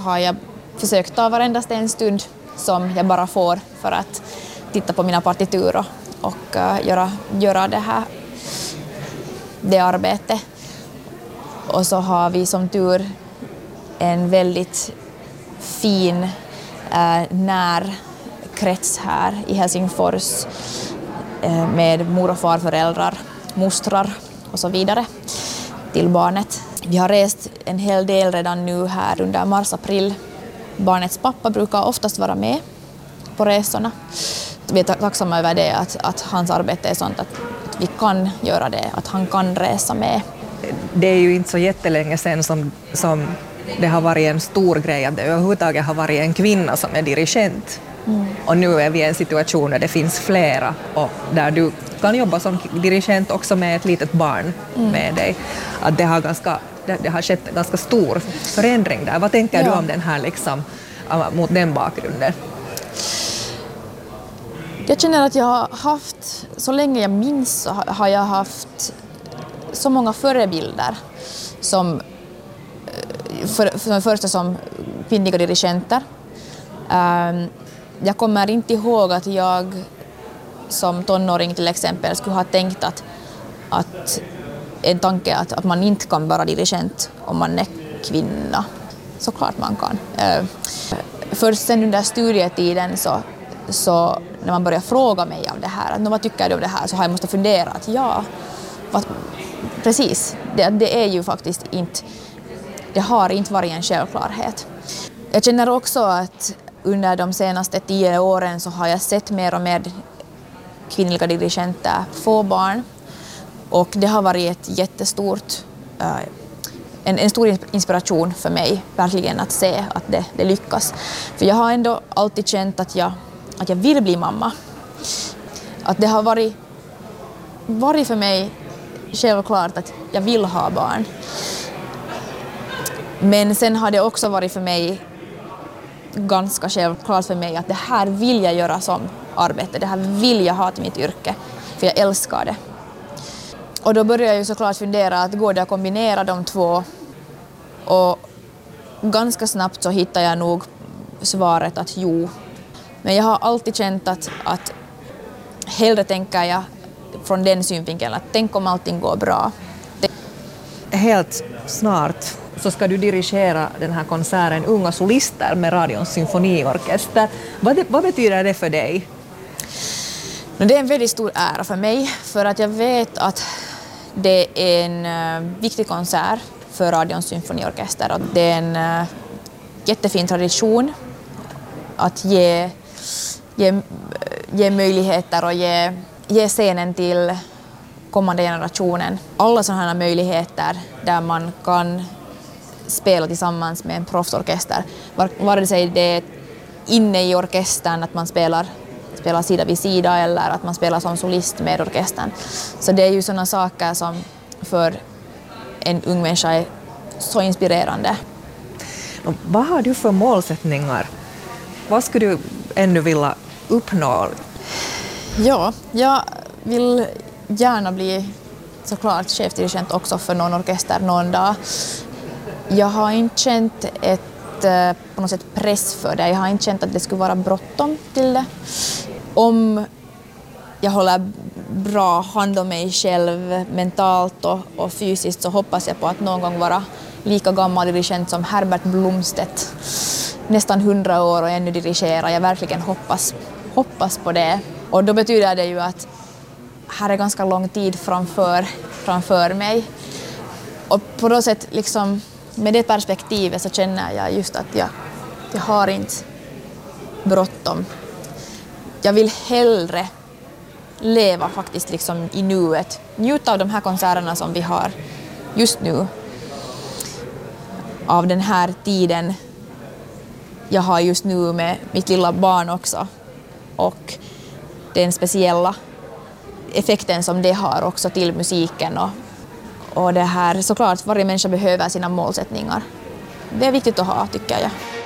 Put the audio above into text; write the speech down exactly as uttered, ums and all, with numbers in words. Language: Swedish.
har jag försökt ta varendaste en stund som jag bara får för att titta på mina partitur och, och uh, göra, göra det här det arbetet. Och så har vi som tur en väldigt fin uh, närkrets här i Helsingfors uh, med mor- och farföräldrar, mostrar och så vidare till barnet. Vi har rest en hel del redan nu här under mars-april. Barnets pappa brukar oftast vara med på resorna. Vi är tacksamma över det, att, att hans arbete är sånt att, att vi kan göra det, att han kan resa med. Det är ju inte så jättelänge sedan som, som det har varit en stor grej att det överhuvudtaget har varit en kvinna som är dirigent. Mm. Och nu är vi i en situation där det finns flera och där du kan jobba som dirigent också med ett litet barn mm. med dig. Att det har ganska Det, det har skett en ganska stor förändring där. Vad tänker ja. du om den här liksom, mot den bakgrunden? Jag känner att jag har haft, så länge jag minns så har jag haft så många förebilder som för, för det första som kvinnliga dirigenter. Um, jag kommer inte ihåg att jag som tonåring till exempel skulle ha tänkt att, att en tanke att, att man inte kan vara dirigent om man är kvinna. Såklart man kan. Uh, först sen under studietiden så, så när man börjar fråga mig om det här, att, vad tycker du om det här, så har jag måste fundera att ja, vad, precis, det, det är ju faktiskt inte, det har inte varit en självklarhet. Jag känner också att under de senaste tio åren så har jag sett mer och mer kvinnliga dirigenter få barn. Och det har varit ett jättestort, uh, en, en stor inspiration för mig, verkligen att se att det, det lyckas. För jag har ändå alltid känt att jag, att jag vill bli mamma. Att det har varit, varit för mig självklart att jag vill ha barn. Men sen har det också varit för mig ganska självklart för mig att det här vill jag göra som arbete. Det här vill jag ha till mitt yrke, för jag älskar det. Och då började jag ju såklart fundera att går det att kombinera de två, och ganska snabbt så hittade jag nog svaret att jo. Men jag har alltid känt att, att hellre tänker jag från den synvinkeln att tänk om allting går bra. Helt snart så ska du dirigera den här konserten Unga solister med Radions symfoniorkester. Vad, vad betyder det för dig? Det är en väldigt stor ära för mig, för att jag vet att det är en uh, viktig konsert för Radions symfoniorkester. Och det är en uh, jättefin tradition att ge, ge, ge möjligheter och ge, ge scenen till kommande generationen. Alla sådana här möjligheter där man kan spela tillsammans med en proffsorkester. Vare sig det är inne i orkestern att man spelar spelar sida vid sida eller att man spelar som solist med orkestern. Så det är ju sådana saker som för en ung människa är så inspirerande. Och vad har du för målsättningar? Vad skulle du ännu vilja uppnå? Ja, jag vill gärna bli såklart chefdirigent också för någon orkester någon dag. Jag har inte känt ett på något sätt press för det. Jag har inte känt att det skulle vara bråttom till det. Om jag håller bra hand om mig själv mentalt och, och fysiskt, så hoppas jag på att någon gång vara lika gammal dirigent som Herbert Blomstedt. Nästan hundra år och ännu dirigera. Jag verkligen hoppas, hoppas på det. Och då betyder det ju att här är ganska lång tid framför, framför mig. Och på något sätt liksom med det perspektivet så känner jag just att jag, jag har inte bråttom. Jag vill hellre leva faktiskt liksom i nuet. Njuta av de här konserterna som vi har just nu. Av den här tiden jag har just nu med mitt lilla barn också. Och den speciella effekten som det har också till musiken. Och, och det här, såklart varje människa behöver sina målsättningar. Det är viktigt att ha, tycker jag.